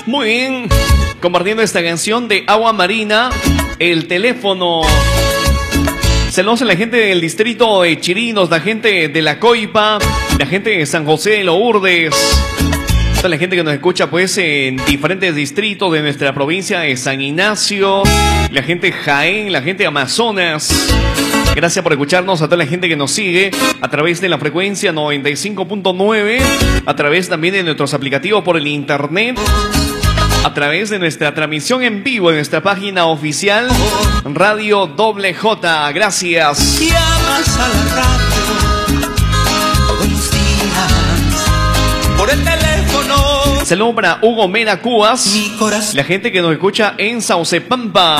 Muy bien, compartiendo esta canción de Agua Marina, el teléfono. Saludos a la gente del distrito de Chirinos, la gente de La Coipa, la gente de San José de Lourdes, toda la gente que nos escucha pues en diferentes distritos de nuestra provincia de San Ignacio, la gente de Jaén, la gente de Amazonas. Gracias por escucharnos, a toda la gente que nos sigue a través de la frecuencia 95.9, a través también de nuestros aplicativos por el internet, a través de nuestra transmisión en vivo en nuestra página oficial Radio Doble J. Gracias. Llamas a la radio todos los días por el teléfono. Saludos para Hugo Mera Cubas, Mi corazón. la gente que nos escucha en Saucepampa.